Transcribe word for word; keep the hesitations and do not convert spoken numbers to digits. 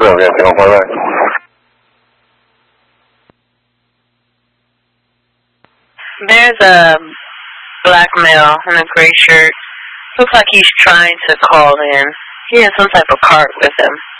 Okay, I'll call back. There's a black male in a gray shirt. Looks like he's trying to call in. He has some type of card with him.